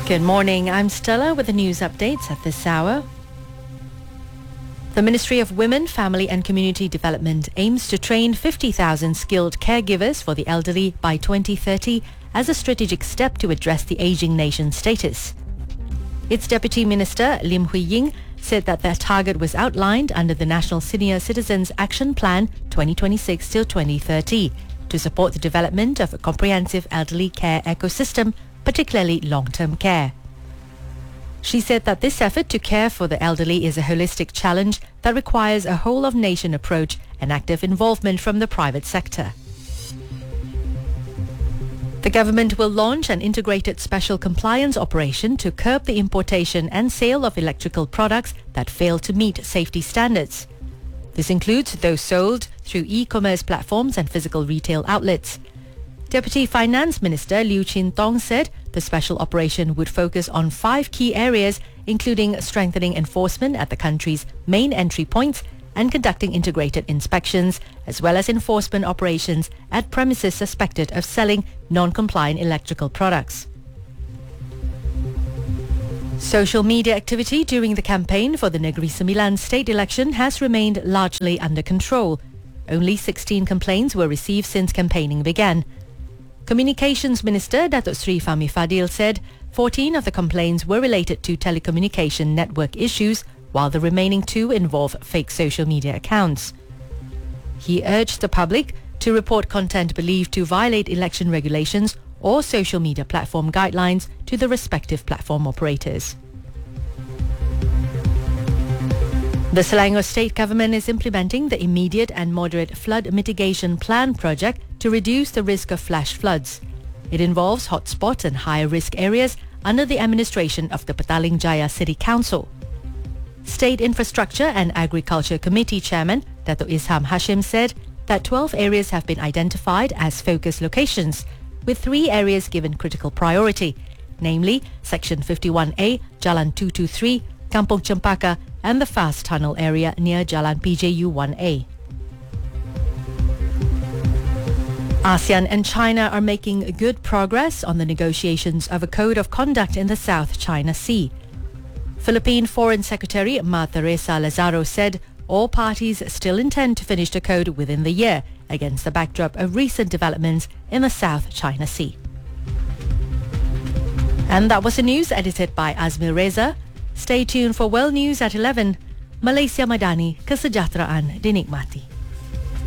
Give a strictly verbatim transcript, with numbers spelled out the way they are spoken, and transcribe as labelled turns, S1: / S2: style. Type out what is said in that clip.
S1: Good morning, I'm Stella with the news updates at this hour. The Ministry of Women, Family and Community Development aims to train fifty thousand skilled caregivers for the elderly by twenty thirty as a strategic step to address the ageing nation status. Its Deputy Minister, Lim Hui Ying, said that their target was outlined under the National Senior Citizens Action Plan twenty twenty-six till twenty thirty to support the development of a comprehensive elderly care ecosystem, particularly long-term care. She said that this effort to care for the elderly is a holistic challenge that requires a whole-of-nation approach and active involvement from the private sector. The government will launch an integrated special compliance operation to curb the importation and sale of electrical products that fail to meet safety standards. This includes those sold through e-commerce platforms and physical retail outlets. Deputy Finance Minister Liu Chin-tong said the special operation would focus on five key areas, including strengthening enforcement at the country's main entry points and conducting integrated inspections, as well as enforcement operations at premises suspected of selling non-compliant electrical products. Social media activity during the campaign for the Negeri Sembilan state election has remained largely under control. Only sixteen complaints were received since campaigning began. Communications Minister Datuk Sri Fahmi Fadil said fourteen of the complaints were related to telecommunication network issues, while the remaining two involve fake social media accounts. He urged the public to report content believed to violate election regulations or social media platform guidelines to the respective platform operators. The Selangor State Government is implementing the Immediate and Moderate Flood Mitigation Plan project to reduce the risk of flash floods. It involves hotspots and higher-risk areas under the administration of the Petaling Jaya City Council. State Infrastructure and Agriculture Committee Chairman Datuk Isham Hashim said that twelve areas have been identified as focus locations, with three areas given critical priority, namely Section fifty-one A, Jalan two two three, Kampung Cempaka and the Fast Tunnel area near Jalan P J U one A. ASEAN and China are making good progress on the negotiations of a code of conduct in the South China Sea. Philippine Foreign Secretary Ma Teresa Lazaro said all parties still intend to finish the code within the year against the backdrop of recent developments in the South China Sea. And that was the news edited by Azmil Reza. Stay tuned for World News at eleven. Malaysia Madani, kesejahteraan dinikmati.